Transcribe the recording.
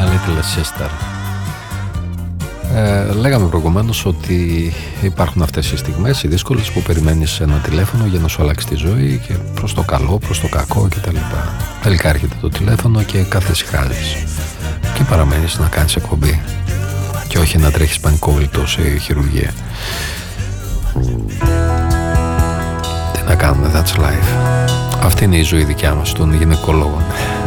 A Little Sister. Λέγαμε προηγουμένως ότι υπάρχουν αυτές οι στιγμές, οι δύσκολες, που περιμένεις ένα τηλέφωνο για να σου αλλάξει τη ζωή, και προς το καλό, προς το κακό κτλ. Τελικά έρχεται το τηλέφωνο και καθησυχάζεις και παραμένεις να κάνεις εκπομπή και όχι να τρέχεις πανικόβλητο σε χειρουργία. Τι να κάνουμε, that's life. Αυτή είναι η ζωή δικιά μας των γυναικολόγων.